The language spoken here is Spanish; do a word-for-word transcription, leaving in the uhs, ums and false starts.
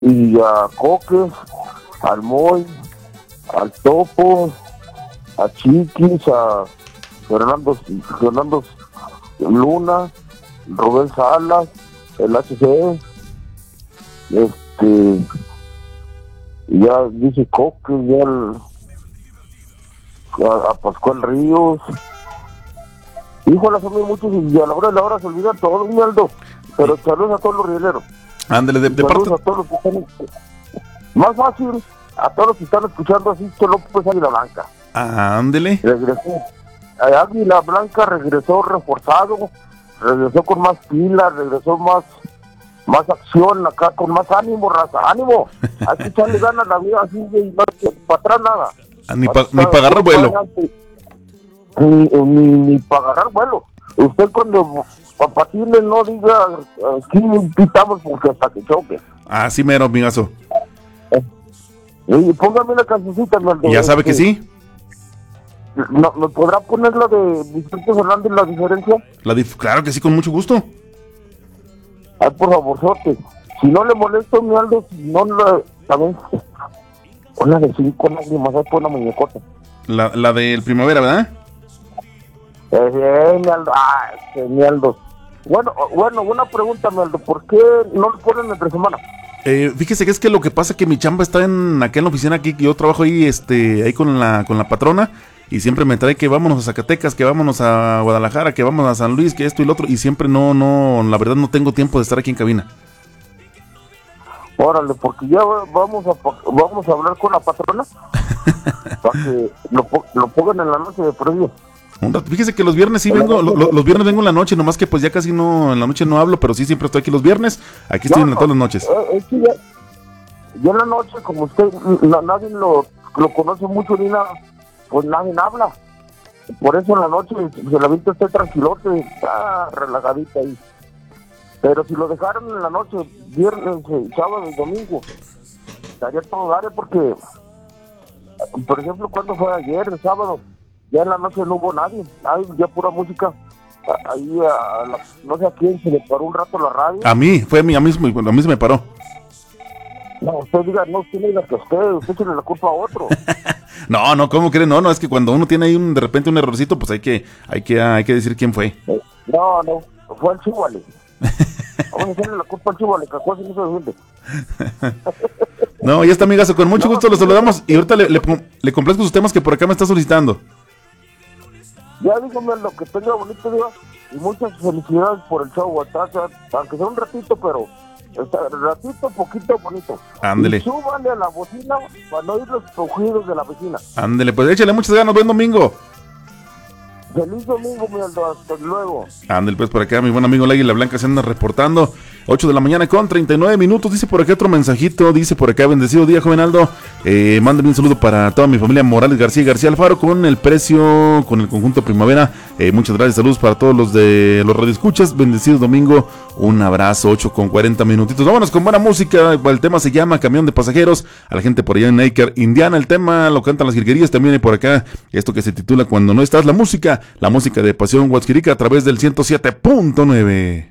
y a Coque, al Moy, al Topo, a Chiquis, a Fernando, Fernando Luna, Rubén Salas, el H C, este, ya dice Coque, ya el, a, a Pascual Ríos. Híjole, son muy muchos y a la hora de la hora se olvidan todos, mi Aldo. Pero saludos a todos los rieleros. Ándale, de, de saludos parte... a todos los que están... Más fácil, a todos los que están escuchando así, que López Águila Blanca. Ándale. Regresó. Águila Blanca regresó reforzado, regresó con más pilas, regresó más más acción acá, con más ánimo, raza, ánimo. Hay que echarle ganas a la vida así y no para atrás nada. Ni para pa agarrar vuelo. Ni, ni, ni para agarrar vuelo. Usted cuando patines no diga aquí pitamos porque hasta que choque. Así mero, amigazo. Eh, y póngame una cancioncita, ¿Y ya sabe que sí? ¿No, ¿Me podrá poner la de Vicente Fernández, la diferencia? La dif claro que sí, con mucho gusto. Ay, por favor, sorte. Si no le molesto, mi Aldo, si no la... también... Una de cinco lágrimas, ahí por una muñecota. La, la del Primavera, ¿verdad? Eh, eh, mi Aldo, ay, que mi Aldo. Bueno, bueno, una pregunta, mi Aldo, ¿por qué no lo ponen entre semana? Eh, fíjese que es que lo que pasa es que mi chamba está en acá en la oficina aquí, que yo trabajo ahí, este, ahí con la, con la patrona, y siempre me trae que vámonos a Zacatecas, que vámonos a Guadalajara, que vámonos a San Luis, que esto y lo otro, y siempre no, no, la verdad no tengo tiempo de estar aquí en cabina. Órale, porque ya vamos a vamos a hablar con la patrona para que lo, lo pongan en la noche de previo. Fíjese que los viernes sí vengo, lo, los viernes vengo en la noche, nomás que pues ya casi no, en la noche no hablo, pero sí siempre estoy aquí los viernes, aquí estoy no, en todas las noches. Eh, es que ya, ya en la noche, como usted, na, nadie lo, lo conoce mucho ni nada, pues nadie habla. Por eso en la noche se la viste usted tranquilote, está relajadita ahí. Pero si lo dejaron en la noche, viernes, sábado y domingo, estaría todo dar porque, por ejemplo, cuando fue ayer, el sábado, ya en la noche no hubo nadie, nadie, ya pura música. Ahí, a la, no sé a quién, se le paró un rato la radio. A mí, fue a mí, a mí, a mí se me paró. No, usted diga, no, usted diga que usted, usted tiene la culpa a otro. No, no, ¿cómo cree? No, no, es que cuando uno tiene ahí un, de repente un errorcito, pues hay que, hay que, hay que decir quién fue. No, no, fue el Chivale. Vamos a hacerle la culpa al Chivale, que acuerdo no se defiende. No, ya está, amigazo, con mucho no, gusto lo saludamos y ahorita le, le, le complazco sus temas que por acá me está solicitando. Ya dígame lo que tenga bonito día y muchas felicidades por el show, Guatacha, aunque sea un ratito, pero ratito, poquito bonito. Ándele. Y súbale a la bocina para no oír los rugidos de la vecina. Ándele, pues échale muchas ganas, buen domingo. Feliz domingo, mi Aldo, hasta luego. Ándale, pues por acá mi buen amigo la Águila Blanca se anda reportando. ocho de la mañana con treinta y nueve minutos. Dice por acá otro mensajito. Dice por acá, bendecido día, joven Aldo. Eh, mándame un saludo para toda mi familia Morales García y García Alfaro con el precio, con el conjunto Primavera. Eh, muchas gracias, saludos para todos los de los radioescuchas. Bendecido domingo. Un abrazo, ocho con cuarenta minutitos. Vámonos con buena música. El tema se llama Camión de Pasajeros. A la gente por allá en Acre, Indiana. El tema lo cantan las jilguerías. También hay por acá esto que se titula Cuando no estás. La música, la música de Pasión Huaxquirica a través del ciento siete punto nueve.